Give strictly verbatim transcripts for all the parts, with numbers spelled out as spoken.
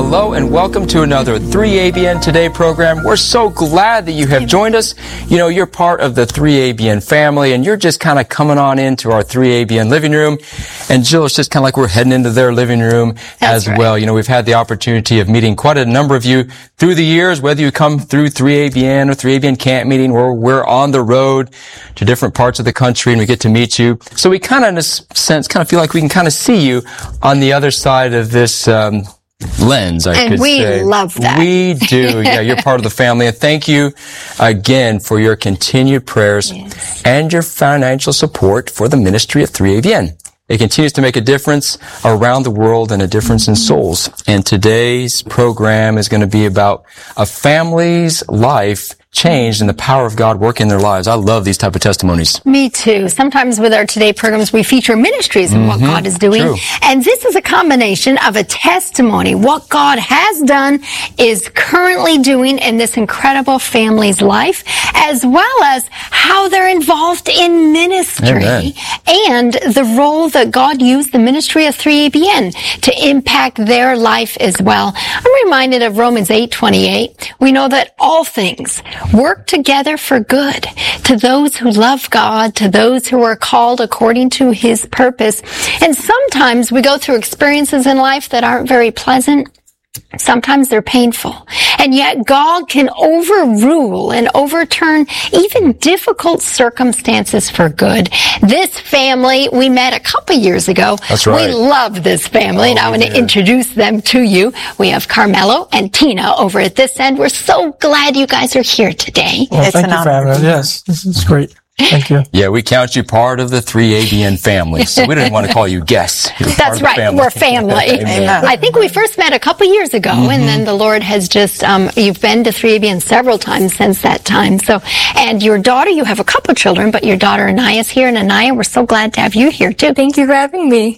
Hello and welcome to another three A B N Today program. We're so glad that you have joined us. You know, you're part of the three A B N family and you're just kind of coming on into our three A B N living room. And Jill, it's just kind of like we're heading into their living room That's as right. well. You know, we've had the opportunity of meeting quite a number of you through the years, whether you come through three A B N or three A B N camp meeting, or we're on the road to different parts of the country and we get to meet you. So we kind of, in a sense, kind of feel like we can kind of see you on the other side of this, um, lens, I and could we say. And we love that. We do. Yeah, you're part of the family. And thank you again for your continued prayers yes. and your financial support for the ministry of three A B N. It continues to make a difference around the world and a difference in souls. And today's program is going to be about a family's life changed and the power of God working in their lives. I love these type of testimonies. Me too. Sometimes with our Today programs, we feature ministries and mm-hmm. what God is doing. True. And this is a combination of a testimony. What God has done, is currently doing in this incredible family's life, as well as how they're involved in ministry. Amen. And the role that God used the ministry of three A B N to impact their life as well. I'm reminded of Romans eight twenty-eight. We know that all things work together for good to those who love God, to those who are called according to His purpose. And sometimes we go through experiences in life that aren't very pleasant. Sometimes they're painful. And yet God can overrule and overturn even difficult circumstances for good. This family we met a couple years ago. That's right. We love this family, oh, and I want to introduce them to you. We have Carmelo and Tina over at this end. We're so glad you guys are here today. Well, it's thank an you honor. for having us. Yes, this is great. Thank you. Yeah, we count you part of the three A B N family. So we didn't want to call you guests. That's right. Family. We're family. Amen. I think we first met a couple years ago, mm-hmm. and then the Lord has just, um, you've been to three A B N several times since that time. So, and your daughter, you have a couple children, but your daughter Anaya's here, and Anaya, we're so glad to have you here too. Thank you for having me.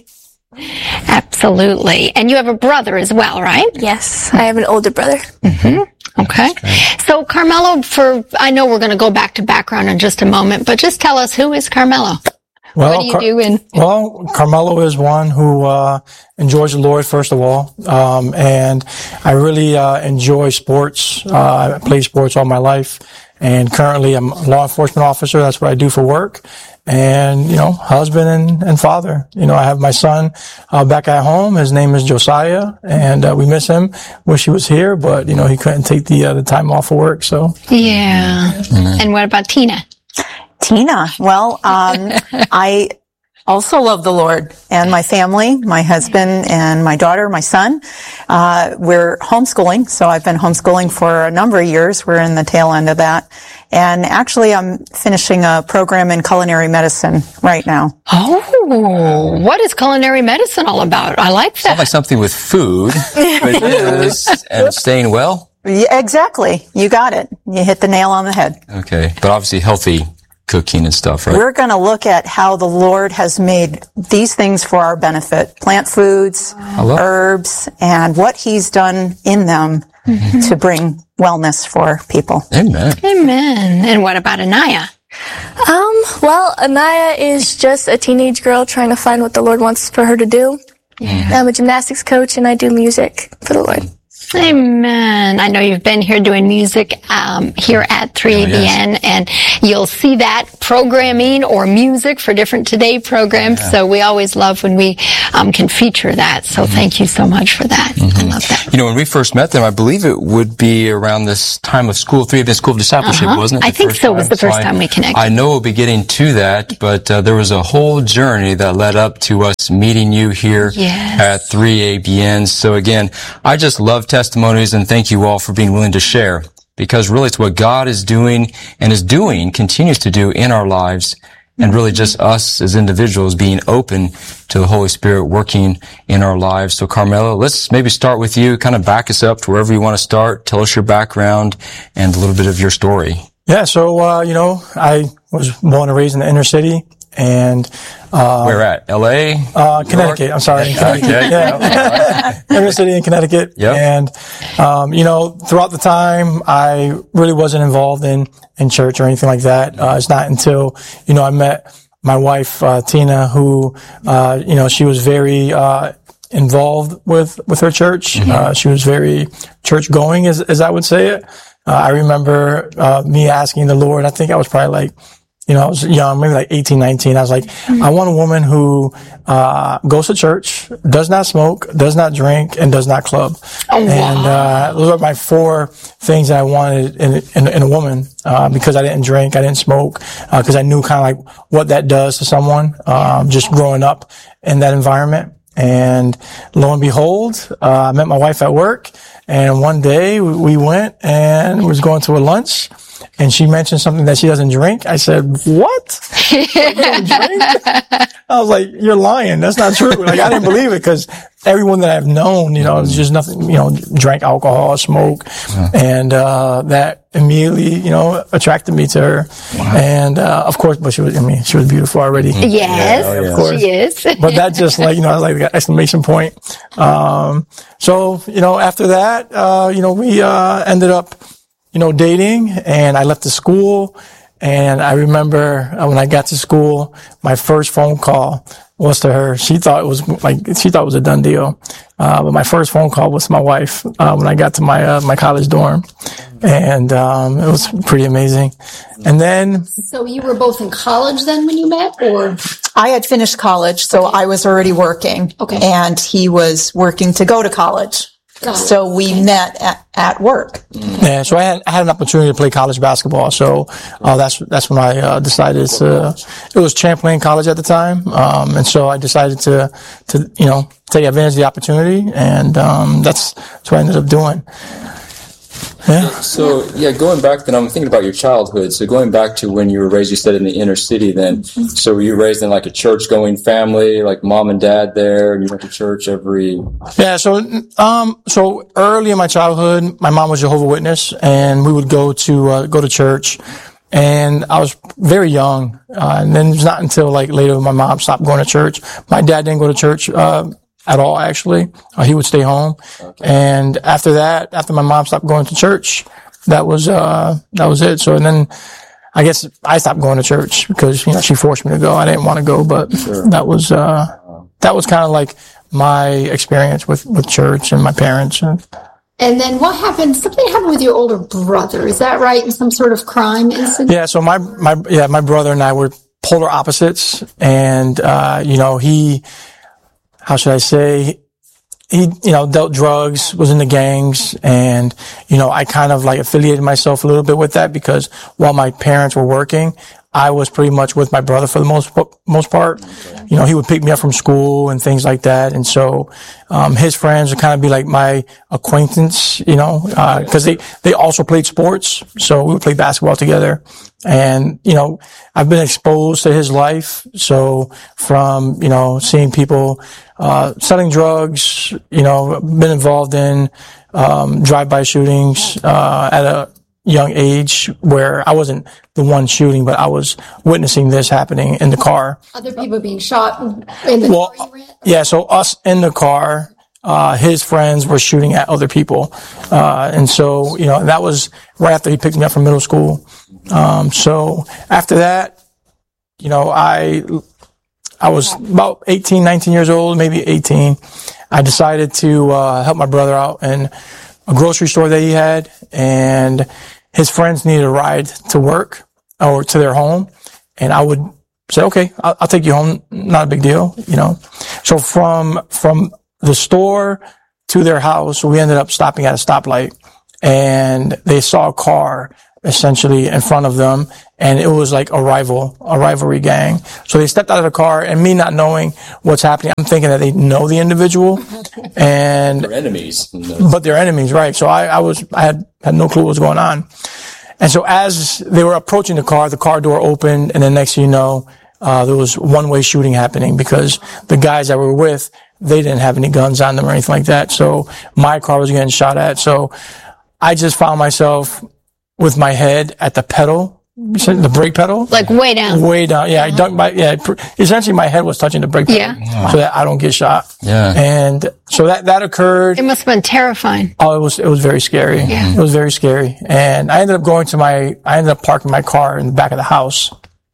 Absolutely. And you have a brother as well, right? Yes, I have an older brother. Mm-hmm. Okay. So Carmelo, for, I know we're going to go back to background in just a moment, but just tell us, who is Carmelo? Well, what do you Car- do in? Well, Carmelo is one who, uh, enjoys the Lord, first of all. Um, and I really, uh, enjoy sports. Uh, I played sports all my life. And currently I'm a law enforcement officer. That's what I do for work. And, you know, husband and, and father. You know, I have my son, uh, back at home. His name is Josiah, and, uh, we miss him. Wish he was here, but, you know, he couldn't take the, uh, the time off of work, so. Yeah. Mm-hmm. And what about Tina? Tina. Well, um, I also love the Lord and my family, my husband and my daughter, my son. Uh, we're homeschooling, so I've been homeschooling for a number of years. We're in the tail end of that. And actually, I'm finishing a program in culinary medicine right now. Oh, what is culinary medicine all about? I like that. Sounds like something with food, but is, and staying well. Yeah, exactly. You got it. You hit the nail on the head. Okay, but obviously healthy cooking and stuff, right? We're going to look at how the Lord has made these things for our benefit. Plant foods, herbs, and what He's done in them mm-hmm. to bring wellness for people. Amen. Amen. And what about Anaya? Um, well, Anaya is just a teenage girl trying to find what the Lord wants for her to do. Yeah. I'm a gymnastics coach and I do music for the Lord. Amen. I know you've been here doing music um, here at three A B N, oh, yes. and you'll see that programming or music for different Today programs. Yeah. So we always love when we um, can feature that. So mm-hmm. thank you so much for that. Mm-hmm. I love that. You know, when we first met them, I believe it would be around this time of school, three A B N School of Discipleship, uh-huh. wasn't it? I think so. It was the first so time I, we connected. I know we'll be getting to that, but uh, there was a whole journey that led up to us meeting you here yes. at three A B N. So again, I just love testimonies, and thank you all for being willing to share, because really it's what God is doing and is doing, continues to do in our lives, and really just us as individuals being open to the Holy Spirit working in our lives. So Carmelo, let's maybe start with you, kind of back us up to wherever you want to start. Tell us your background and a little bit of your story. Yeah, so, uh, you know, I was born and raised in the inner city. And, uh, where at? L A? Uh, Connecticut. I'm sorry. Okay. Yeah. Inner city in Connecticut. Yep. And, um, you know, throughout the time, I really wasn't involved in, in church or anything like that. Uh, it's not until, you know, I met my wife, uh, Tina, who, uh, you know, she was very, uh, involved with, with her church. Mm-hmm. Uh, she was very church going, as, as I would say it. Uh, I remember, uh, me asking the Lord, I think I was probably like, you know, I was young, maybe like eighteen, nineteen. I was like, mm-hmm. I want a woman who, uh, goes to church, does not smoke, does not drink, and does not club. Oh, wow. And, uh, those are my four things that I wanted in, in, in a woman, uh, because I didn't drink, I didn't smoke, uh, cause I knew kind of like what that does to someone, um, just growing up in that environment. And lo and behold, uh, I met my wife at work, and one day we went and was going to a lunch, and she mentioned something that she doesn't drink. I said, what? You don't drink? I was like, you're lying. That's not true. Like, I didn't believe it, because everyone that I've known, you know, it's just nothing, you know, drank alcohol, smoke. Yeah. And, uh, that immediately, you know, attracted me to her. Wow. And, uh, of course, but she was, I mean, she was beautiful already. Yes, yeah, oh, yeah. Of course. She is. But that just like, you know, I was like the exclamation point. Um, so, you know, after that, uh, you know, we, uh, ended up, you know, dating, and I left the school. And I remember uh, when I got to school, my first phone call was to her. She thought it was like, she thought it was a done deal. Uh, but my first phone call was to my wife, uh, when I got to my, uh, my college dorm. And, um, it was pretty amazing. And then. So you were both in college then when you met, or? I had finished college, so okay. I was already working. Okay. And he was working to go to college. So we okay. met at, at work. Yeah, so I had, I had an opportunity to play college basketball. So, uh, that's, that's when I, uh, decided to, it was Champlain College at the time. Um, and so I decided to, to, you know, take advantage of the opportunity. And, um, that's, that's what I ended up doing. Yeah. So, yeah, going back then, I'm thinking about your childhood. So going back to when you were raised, you said in the inner city then. So were you raised in like a church-going family, like mom and dad there, and you went to church every... Yeah, so, um, so early in my childhood, my mom was Jehovah's Witness, and we would go to, uh, go to church. And I was very young. Uh, and then it was not until like later my mom stopped going to church. My dad didn't go to church, uh, at all, actually. Uh, he would stay home. Okay. And after that, after my mom stopped going to church, that was, uh, that was it. So, and then I guess I stopped going to church because, you know, she forced me to go. I didn't want to go, but sure. that was, uh, that was kind of like my experience with, with church and my parents. And, and then what happened? Something happened with your older brother. Is that right? In some sort of crime incident? Yeah. So my, my, yeah, my brother and I were polar opposites. And, uh, you know, he, how should I say, he, you know, dealt drugs, was in the gangs, and, you know, I kind of like affiliated myself a little bit with that because while my parents were working, I was pretty much with my brother for the most, most part. Okay. You know, he would pick me up from school and things like that. And so, um, his friends would kind of be like my acquaintance, you know, uh, cause they, they also played sports. So we would play basketball together. And, you know, I've been exposed to his life. So from, you know, seeing people, uh, selling drugs, you know, been involved in, um, drive-by shootings, uh, at a young age where I wasn't the one shooting, but I was witnessing this happening in the car. Other people being shot in the well, car you were in? Yeah, so us in the car, uh, his friends were shooting at other people. Uh, and so, you know, that was right after he picked me up from middle school. Um, so after that, you know, I, I was about eighteen, nineteen years old, maybe eighteen. I decided to, uh, help my brother out in a grocery store that he had, and his friends needed a ride to work or to their home. And I would say, okay, I'll, I'll take you home. Not a big deal, you know. So from, from the store to their house, we ended up stopping at a stoplight, and they saw a car essentially in front of them, and it was like a rival, a rivalry gang. So they stepped out of the car, and me not knowing what's happening, I'm thinking that they know the individual, and they're enemies. But they're enemies, right? So I, I was, I had had no clue what was going on. And so as they were approaching the car, the car door opened, and then next thing you know, uh, there was one-way shooting happening because the guys that were with, they didn't have any guns on them or anything like that. So my car was getting shot at. So I just found myself with my head at the pedal, the brake pedal. Like way down. Way down. Yeah, uh-huh. I dunked my, yeah, essentially my head was touching the brake pedal. Yeah. So that I don't get shot. Yeah. And so that, that occurred. It must have been terrifying. Oh, it was, it was very scary. Yeah. It was very scary. And I ended up going to my, I ended up parking my car in the back of the house.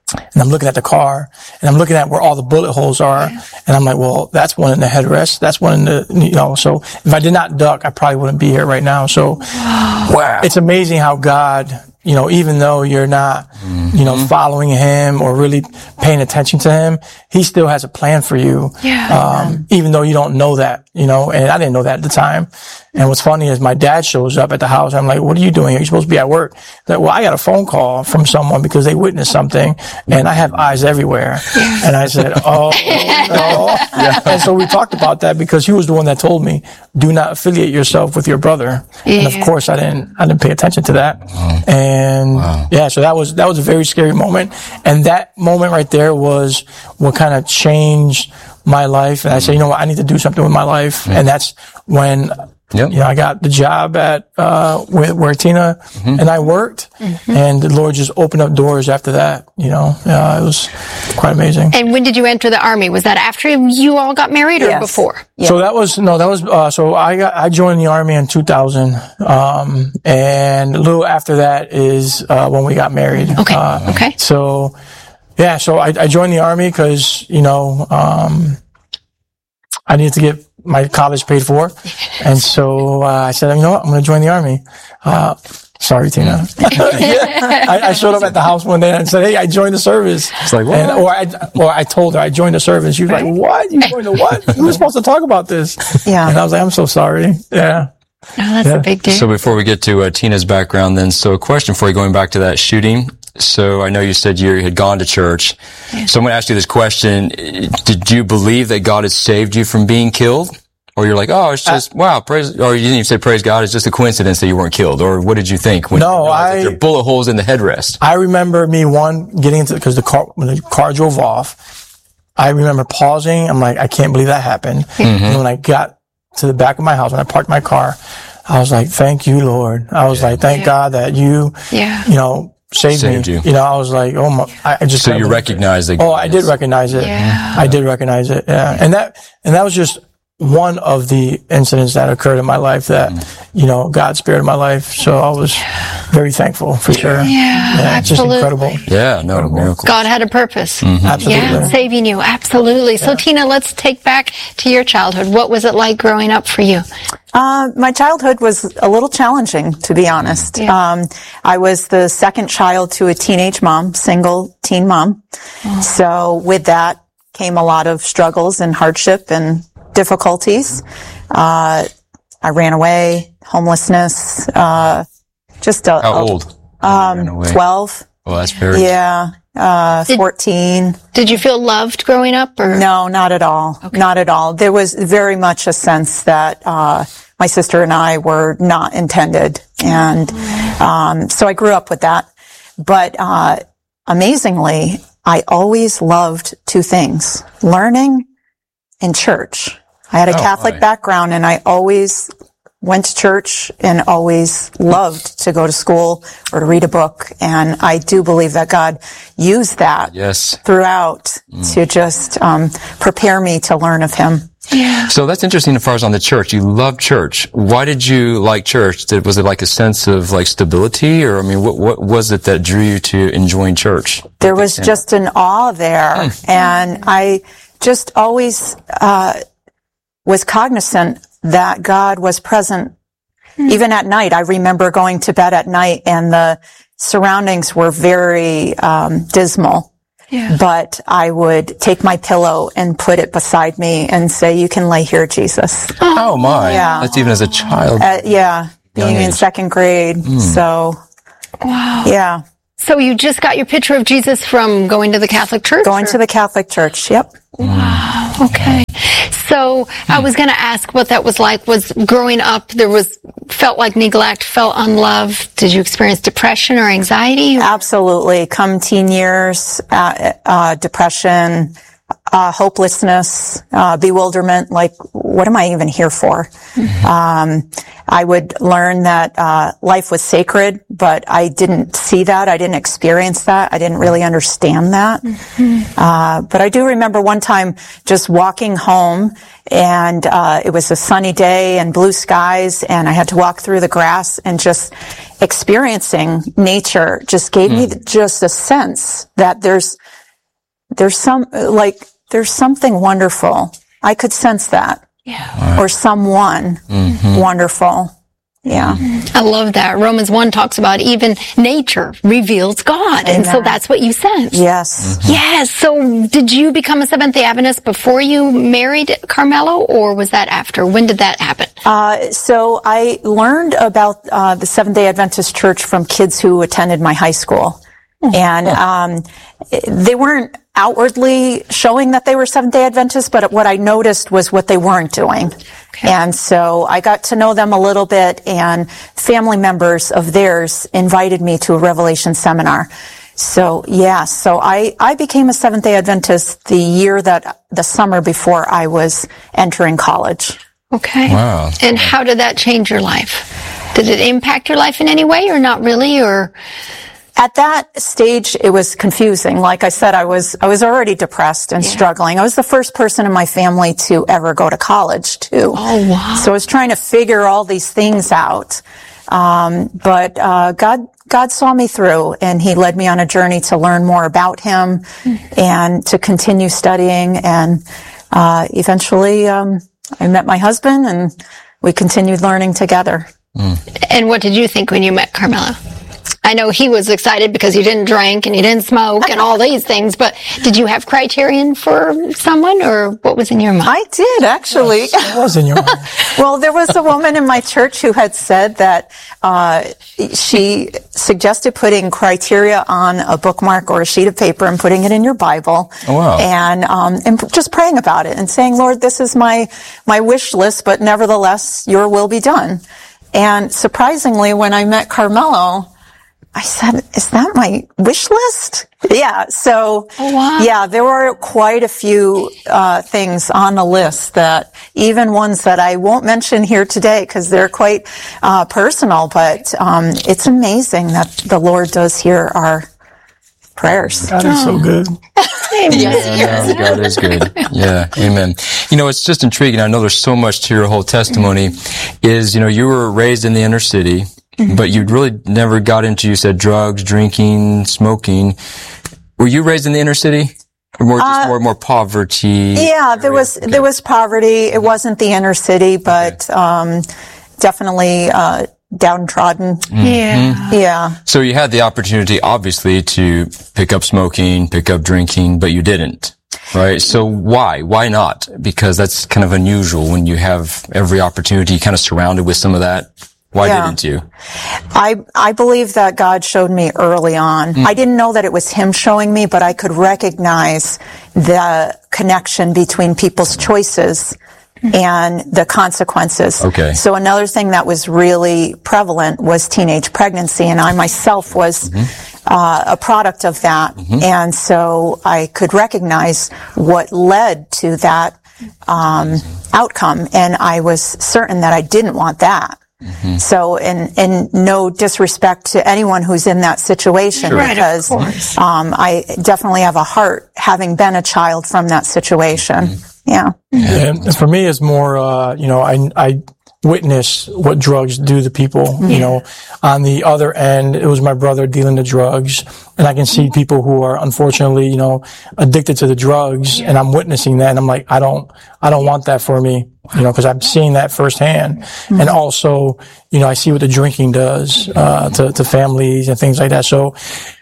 And I'm looking at the car, and I'm looking at where all the bullet holes are, yeah. and I'm like, well, that's one in the headrest, that's one in the, you know, so if I did not duck, I probably wouldn't be here right now. So, wow. It's amazing how God, you know, even though you're not, mm-hmm. you know, following him or really paying attention to him, he still has a plan for you. Yeah. Um, even though you don't know that, you know, and I didn't know that at the time. And what's funny is my dad shows up at the house. I'm like, what are you doing here? You're supposed to be at work. Like, well, I got a phone call from someone because they witnessed something, and I have eyes everywhere. And I said, oh, no. Yeah. And so we talked about that because he was the one that told me, do not affiliate yourself with your brother. Yeah. And of course, I didn't, I didn't pay attention to that. Wow. And wow. yeah, so that was, that was a very scary moment. And that moment right there was what kind of changed my life. And I said, you know what, I need to do something with my life. Yeah. And that's when, yep. you know, I got the job at, uh, where, where Tina mm-hmm. and I worked. Mm-hmm. And the Lord just opened up doors after that, you know. Uh, it was quite amazing. And when did you enter the Army? Was that after you all got married or yes. before? Yeah. So that was, no, that was, uh, so I got, I joined the Army in two thousand. Um, and a little after that is, uh, when we got married. Okay. Uh, okay. So, yeah, so I, I joined the Army because, you know, um, I needed to get my college paid for. And so, uh, I said, you know what, I'm going to join the Army. Uh, sorry, Tina. yeah. I, I showed up at the house one day and said, hey, I joined the service. It's like, what? And, or I, or I told her I joined the service. She was like, what? You joined the what? You were supposed to talk about this. Yeah. And I was like, I'm so sorry. Yeah. Oh, that's yeah. a big deal. So before we get to uh, Tina's background then, so a question for you going back to that shooting. So I know you said you had gone to church. Yeah. So I'm going to ask you this question. Did you believe that God has saved you from being killed? Or you're like, oh, it's just, uh, wow, praise, or you didn't even say praise God, it's just a coincidence that you weren't killed? Or what did you think when no, you realized I, that there are bullet holes in the headrest? I remember me, one, getting into, because the car, when the car drove off, I remember pausing. I'm like, I can't believe that happened. Mm-hmm. And when I got to the back of my house, when I parked my car, I was like, thank you, Lord. I was yeah. like, thank yeah. God that you, yeah. you know, saved, saved me. You. you know, I was like, oh my, I just. So you recognize it. Oh, I did recognize it. Yeah. I did recognize it. Yeah. And that, and that was just one of the incidents that occurred in my life that, mm. you know, God spared my life. So I was very thankful for sure. Yeah, yeah it's just incredible. Yeah, no, incredible. Miracle. God had a purpose. Mm-hmm. Absolutely. Yeah, saving you. Absolutely. So yeah. Tina, let's take back to your childhood. What was it like growing up for you? Uh, my childhood was a little challenging, to be honest. Yeah. Um, I was the second child to a teenage mom, single teen mom. Oh. So with that came a lot of struggles and hardship and difficulties. Uh, I ran away, homelessness, uh, just a, How old? Um, twelve. Well, that's very. Yeah. Uh, did, fourteen. Did you feel loved growing up or? No, not at all. Okay. Not at all. There was very much a sense that, uh, my sister and I were not intended. And, um, so I grew up with that. But, uh, amazingly, I always loved two things, learning and church. I had a oh, Catholic boy. background and I always went to church and always loved to go to school or to read a book. And I do believe that God used that yes. throughout mm. to just um, prepare me to learn of Him. Yeah. So that's interesting as far as on the church. You love church. Why did you like church? Did, was it like a sense of like stability, or I mean, what what was it that drew you to enjoying church? There was just an awe there, mm. and I just always uh was cognizant that God was present mm. even at night. I remember going to bed at night and the surroundings were very um dismal. Yeah. But I would take my pillow and put it beside me and say, you can lay here, Jesus. Oh my. Yeah. That's even as a child. Uh, yeah. Being in second grade. Mm. So. Wow. Yeah. So you just got your picture of Jesus from going to the Catholic Church? Going or? to the Catholic Church. Yep. Wow. Okay. So I was going to ask what that was like. Was growing up, there was, felt like neglect, felt unloved. Did you experience depression or anxiety? Absolutely. Come teen years, uh, uh, depression, uh, hopelessness, uh, bewilderment, like, what am I even here for? Mm-hmm. Um, I would learn that, uh, life was sacred, but I didn't see that. I didn't experience that. I didn't really understand that. Mm-hmm. Uh, but I do remember one time just walking home and, uh, it was a sunny day and blue skies and I had to walk through the grass and just experiencing nature just gave mm. me just a sense that there's, there's some, like, there's something wonderful. I could sense that. Yeah. Right. Or someone mm-hmm. wonderful. Yeah. I love that. Romans one talks about even nature reveals God. Amen. And so that's what you sense. Yes. Mm-hmm. Yes. So did you become a Seventh-day Adventist before you married Carmelo, or was that after? When did that happen? Uh, so I learned about uh, the Seventh-day Adventist Church from kids who attended my high school. Mm-hmm. And um, they weren't outwardly showing that they were Seventh-day Adventists, but what I noticed was what they weren't doing. Okay. And so I got to know them a little bit, and family members of theirs invited me to a Revelation seminar. So, yeah, so I, I became a Seventh-day Adventist the year that, the summer before I was entering college. Okay. Wow. And how did that change your life? Did it impact your life in any way, or not really, or... At that stage, it was confusing. Like I said, I was, I was already depressed and yeah. struggling. I was the first person in my family to ever go to college, too. Oh, wow. So I was trying to figure all these things out. Um, but, uh, God, God saw me through, and He led me on a journey to learn more about Him mm. and to continue studying. And, uh, eventually, um, I met my husband, and we continued learning together. Mm. And what did you think when you met Carmelo? I know he was excited because you didn't drink and you didn't smoke and all these things, but did you have criterion for someone, or what was in your mind? I did, actually. What was in your mind? Well, there was a woman in my church who had said that uh she suggested putting criteria on a bookmark or a sheet of paper and putting it in your Bible. Oh, wow. And um and just praying about it and saying, Lord, this is my my wish list, but nevertheless, your will be done. And surprisingly, when I met Carmelo, I said, is that my wish list? Yeah. So, oh, wow. yeah, there were quite a few uh things on the list, that even ones that I won't mention here today because they're quite uh personal, but um it's amazing that the Lord does hear our prayers. God is so good. Yeah, no, God is good. Yeah, amen. You know, it's just intriguing. I know there's so much to your whole testimony. Is, you know, you were raised in the inner city, mm-hmm. but you really never got into, you said, drugs, drinking, smoking. Were you raised in the inner city? Or more, just uh, more, more poverty? Yeah, there was, okay. there was poverty. It wasn't the inner city, but, okay. um, definitely, uh, downtrodden. Mm-hmm. Yeah. Yeah. So you had the opportunity, obviously, to pick up smoking, pick up drinking, but you didn't, right? So why? Why not? Because that's kind of unusual when you have every opportunity kind of surrounded with some of that. Why yeah. didn't you? I, I believe that God showed me early on. Mm. I didn't know that it was Him showing me, but I could recognize the connection between people's choices and the consequences. Okay. So another thing that was really prevalent was teenage pregnancy, and I myself was mm-hmm. uh, a product of that. Mm-hmm. And so I could recognize what led to that um, outcome, and I was certain that I didn't want that. Mm-hmm. So, in, in no disrespect to anyone who's in that situation, sure. because right, um, I definitely have a heart, having been a child from that situation. Mm-hmm. Yeah. Yeah. And for me, it's more, uh, you know, I, I witness what drugs do to people. Yeah. You know, on the other end, it was my brother dealing the drugs, and I can see people who are unfortunately, you know, addicted to the drugs, yeah. and I'm witnessing that, and I'm like, I don't, I don't want that for me, you know, because I'm seeing that firsthand. Mm-hmm. And also, you know, I see what the drinking does, uh, to, to families and things like that. So,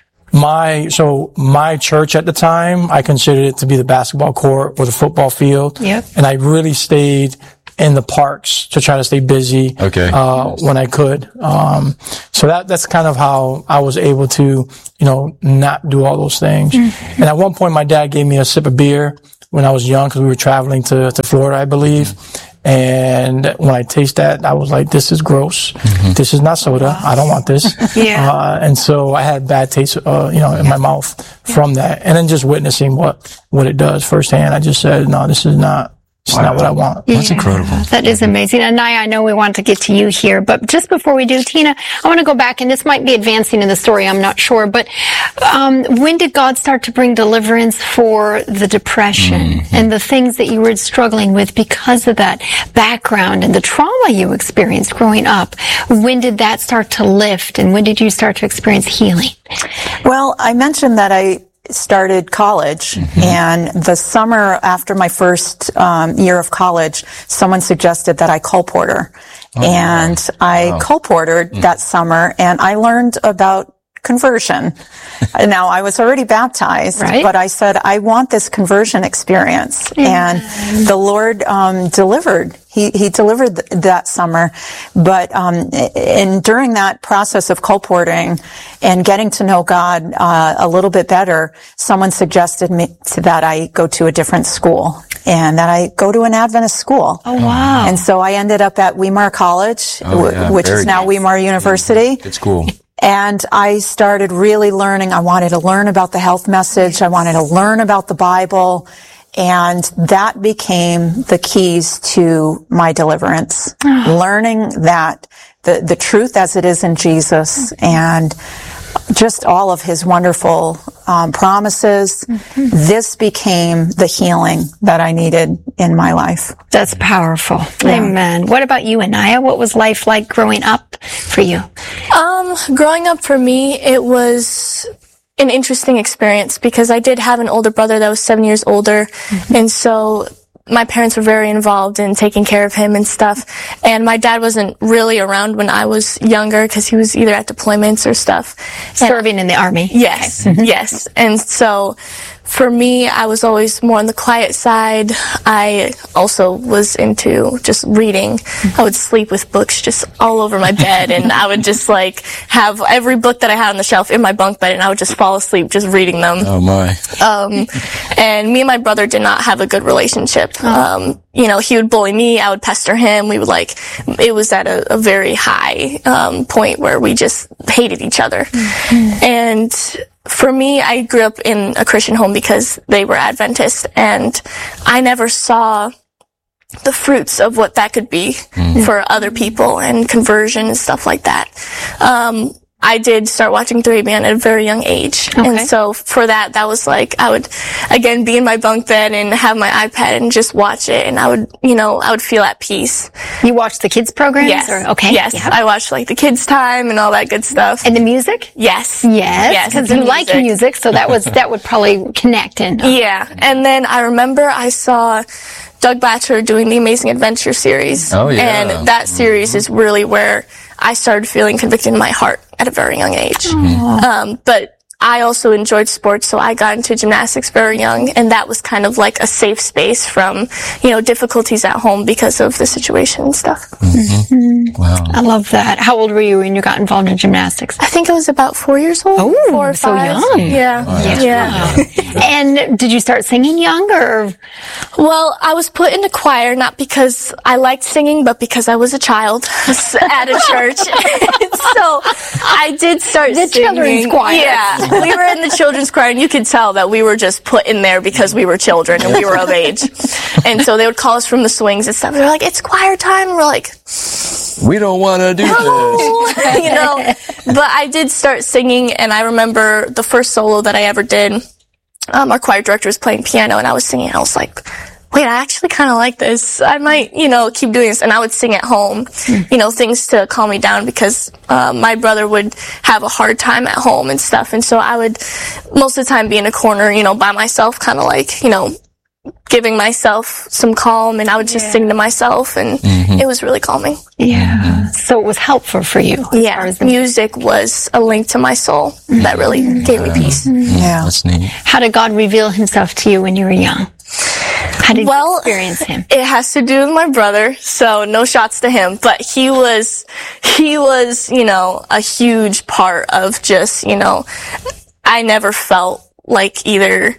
My, so my church at the time, I considered it to be the basketball court or the football field. Yep. And I really stayed in the parks to try to stay busy, okay. uh, when I could. Um, so that, that's kind of how I was able to, you know, not do all those things. Mm-hmm. And at one point, my dad gave me a sip of beer when I was young, because we were traveling to, to Florida, I believe. Mm-hmm. And when I taste that, I was like, this is gross. Mm-hmm. This is not soda. I don't want this. Yeah. Uh, and so I had bad taste, uh, you know, in my mouth from that. And then just witnessing what, what it does firsthand, I just said, no, this is not, It's not what I want. That's incredible. That is amazing. Anaya, I know we want to get to you here, but just before we do, Tina, I want to go back, and this might be advancing in the story, I'm not sure, but um, when did God start to bring deliverance for the depression mm-hmm. and the things that you were struggling with because of that background and the trauma you experienced growing up? When did that start to lift, and when did you start to experience healing? Well, I mentioned that I started college, mm-hmm. and the summer after my first um, year of college, someone suggested that I colporteur. Oh, and wow. I wow. colporteured mm-hmm. that summer, and I learned about conversion. Now, I was already baptized, right? But I said, I want this conversion experience. Mm-hmm. And the Lord um, delivered. He, he delivered th- that summer. But um, and during that process of colporteuring and getting to know God uh, a little bit better, someone suggested me to that I go to a different school and that I go to an Adventist school. Oh, wow. And so I ended up at Weimar College, oh, yeah. w- which Very is now nice. Weimar University. It's cool. And I started really learning. I wanted to learn about the health message. I wanted to learn about the Bible. And that became the keys to my deliverance. Learning that the, the truth as it is in Jesus and just all of his wonderful um, promises. Mm-hmm. This became the healing that I needed in my life. That's powerful. Yeah. Amen. What about you, Anaya? What was life like growing up for you? Um, growing up for me, it was an interesting experience because I did have an older brother that was seven years older. Mm-hmm. And so my parents were very involved in taking care of him and stuff. And my dad wasn't really around when I was younger because he was either at deployments or stuff. Serving in the army. Yes, okay. yes. And so for me, I was always more on the quiet side. I also was into just reading. I would sleep with books just all over my bed, and I would just like have every book that I had on the shelf in my bunk bed, and I would just fall asleep just reading them. Oh my. Um, and me and my brother did not have a good relationship. Oh. Um, you know, he would bully me, I would pester him. We would like, it was at a, a very high, um, point where we just hated each other. Mm-hmm. And for me, I grew up in a Christian home because they were Adventist, and I never saw the fruits of what that could be mm. for other people and conversion and stuff like that. Um, I did start watching three A B N at a very young age. Okay. And so for that, that was like, I would, again, be in my bunk bed and have my iPad and just watch it. And I would, you know, I would feel at peace. You watched the kids programs? Yes. Or, okay. Yes. Yep. I watched like the kids time and all that good stuff. And the music? Yes. Yes. Because you music. like music. So that was, that would probably connect in. Yeah. And then I remember I saw Doug Batchelor doing the Amazing Adventure series. Oh, yeah. And that series mm-hmm. is really where I started feeling convicted in my heart at a very young age. Mm-hmm. Um, but I also enjoyed sports, so I got into gymnastics very young, and that was kind of like a safe space from, you know, difficulties at home because of the situation and stuff. Mm-hmm. Mm-hmm. Wow. I love that. How old were you when you got involved in gymnastics? I think I was about four years old. Oh, four or so five. young. Yeah. Oh, yeah. yeah. Wow. And did you start singing young, or? Well, I was put into choir not because I liked singing, but because I was a child at a church. So I did start the singing. children's choir. Yeah. We were in the children's choir, and you could tell that we were just put in there because we were children and we were of age. And so they would call us from the swings and stuff. They were like, "It's choir time." And we're like, "We don't want to do no. this." You know, but I did start singing, and I remember the first solo that I ever did. Um, our choir director was playing piano, and I was singing. I was like, wait, I actually kind of like this. I might, you know, keep doing this. And I would sing at home, you know, things to calm me down because uh, my brother would have a hard time at home and stuff. And so I would most of the time be in a corner, you know, by myself, kind of like, you know, giving myself some calm, and I would just yeah. sing to myself, and mm-hmm. it was really calming. Yeah. Mm-hmm. So it was helpful for you. Yeah. The music was a link to my soul mm-hmm. that really gave me peace. Mm-hmm. Yeah. That's neat. How did God reveal himself to you when you were young? How did well, you experience him? It has to do with my brother, so no shots to him, but he was, he was, you know, a huge part of just, you know, I never felt like either,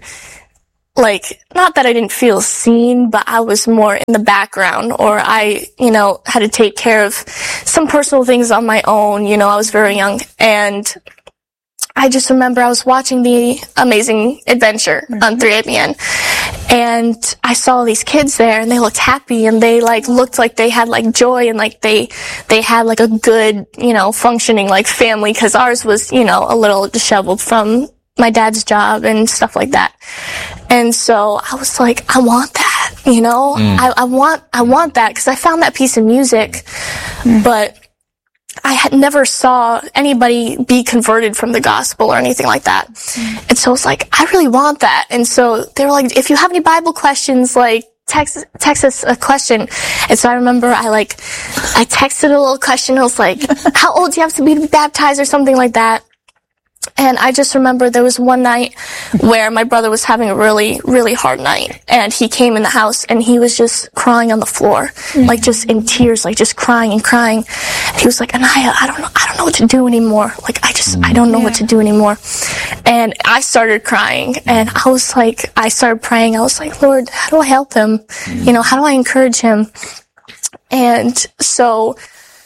like, not that I didn't feel seen, but I was more in the background, or I, you know, had to take care of some personal things on my own. You know, I was very young, and I just remember I was watching The Amazing Adventure on three A B N, and I saw these kids there, and they looked happy, and they like looked like they had like joy, and like they they had like a good, you know, functioning like family, because ours was, you know, a little disheveled from my dad's job and stuff like that. And so I was like, I want that, you know, mm. I, I want I want that, because I found that piece of music, mm. but I had never saw anybody be converted from the gospel or anything like that. Mm. And so I was like, I really want that. And so they were like, if you have any Bible questions, like, text, text us a question. And so I remember I like, I texted a little question. I was like, how old do you have to be to be baptized or something like that? And I just remember there was one night where my brother was having a really, really hard night, and he came in the house and he was just crying on the floor, mm-hmm. like just in tears, like just crying and crying. And he was like, Anaya, I don't know, I don't know what to do anymore. Like, I just, mm-hmm. I don't know yeah. what to do anymore. And I started crying, and I was like, I started praying. I was like, Lord, how do I help him? Mm-hmm. You know, how do I encourage him? And so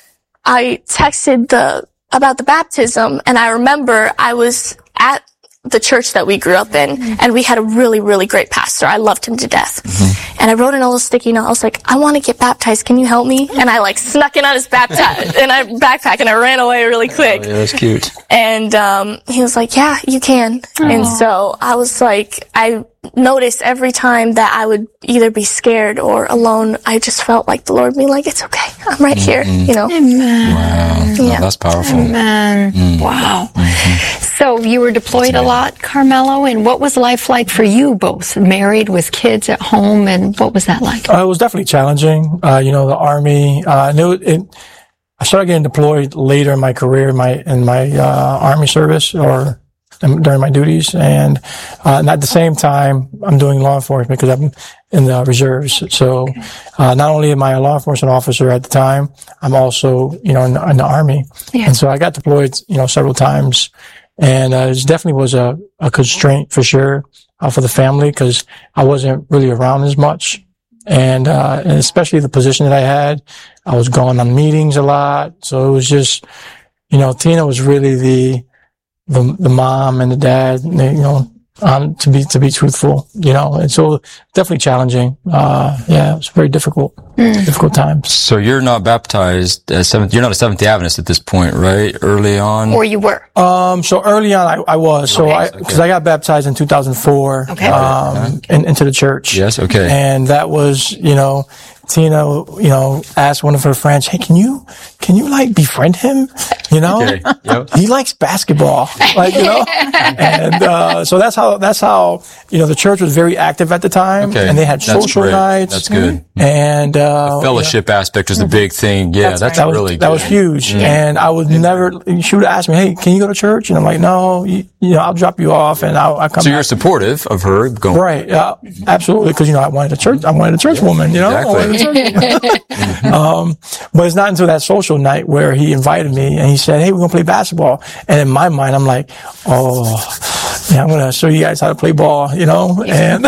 I texted the, about the baptism, and I remember I was at the church that we grew up in, mm-hmm. and we had a really, really great pastor. I loved him to death. Mm-hmm. And I wrote in a little sticky note. I was like, I want to get baptized. Can you help me? And I like snuck in on his bapti- in a backpack, and I ran away really quick. Oh, yeah, that's cute. And um he was like, yeah, you can. Aww. And so I was like, I noticed every time that I would either be scared or alone, I just felt like the Lord being like, it's okay, I'm right here, mm-hmm. you know. Amen. Wow. Yeah. Oh, that's powerful. Amen. Mm. Wow. Mm-hmm. So you were deployed a lot, Carmelo, and what was life like for you both? Married with kids at home, and what was that like? Uh, it was definitely challenging. Uh, you know, the Army, uh, and it, it, I started getting deployed later in my career, in my, in my, uh, Army service, or during my duties, and, uh, and at the same time, I'm doing law enforcement because I'm in the reserves. So, uh, not only am I a law enforcement officer at the time, I'm also, you know, in, in the Army. Yeah. And so I got deployed, you know, several times, and, uh, it definitely was a, a constraint for sure, uh, for the family, because I wasn't really around as much. And, uh, and especially the position that I had, I was going on meetings a lot. So it was just, you know, Tina was really the, the, the mom and the dad, they, you know, um, to be, to be truthful, you know, and so definitely challenging. Uh, yeah, it was very difficult, mm. difficult times. So you're not baptized as seventh, you're not a Seventh-day Adventist at this point, right? Early on? Or you were? Um, so early on, I, I was. So okay. I, cause okay. I got baptized in two thousand four, okay. um, okay. In, into the church. Yes, okay. And that was, you know, Tina, you know, asked one of her friends, hey, can you, can you like befriend him? You know, okay. Yep. He likes basketball, like, you know, and, uh, so that's how, that's how, you know, the church was very active at the time, okay. and they had that's social great. nights. That's good. And, uh, the fellowship yeah. aspect was the big thing. Yeah, that's, that's that really was, good. That was huge. Yeah. And I would yeah. never, she would ask me, hey, can you go to church? And I'm like, no, you, you know, I'll drop you off and I'll, I'll come So back. You're supportive of her going. Right. Yeah, absolutely. Cause, you know, I wanted a church, I wanted a church yeah. woman, you know, exactly. um, but it's not until that social night where he invited me and he said, hey, we're going to play basketball. And in my mind, I'm like, oh, yeah, I'm going to show you guys how to play ball, you know, and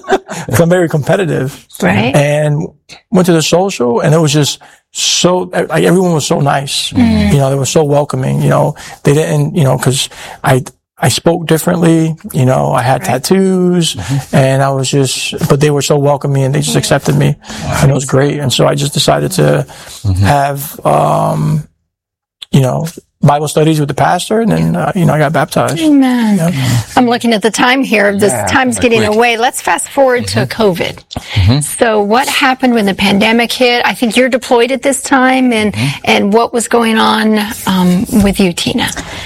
I'm very competitive. Right. And went to the social, and it was just so, like, everyone was so nice. Mm. You know, they were so welcoming, you know, they didn't, you know, cause I, I spoke differently, you know, I had right. tattoos, mm-hmm. and I was just, but they were so welcoming and they just accepted me, wow. and it was great. And so I just decided to mm-hmm. have, um, you know, Bible studies with the pastor, and then, uh, you know, I got baptized. Amen. Yeah. I'm looking at the time here. This yeah, time's getting quick. away. Let's fast forward mm-hmm. to COVID. Mm-hmm. So what happened when the pandemic hit? I think you're deployed at this time, and, mm-hmm. and what was going on, um, with you, Tina?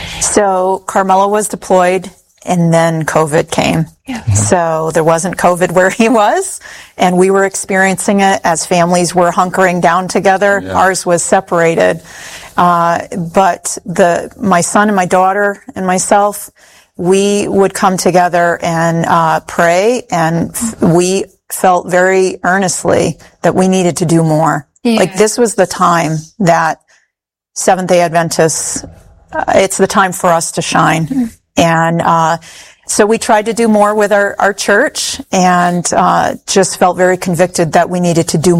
So Carmelo was deployed, and then COVID came. Yeah. Mm-hmm. So there wasn't COVID where he was, and we were experiencing it as families were hunkering down together. Yeah. Ours was separated. Uh, but the, my son and my daughter and myself, we would come together and, uh, pray, and f- we felt very earnestly that we needed to do more. Yeah. Like, this was the time that Seventh-day Adventists, uh, it's the time for us to shine. Mm-hmm. And, uh, so we tried to do more with our, our church, and, uh, just felt very convicted that we needed to do more.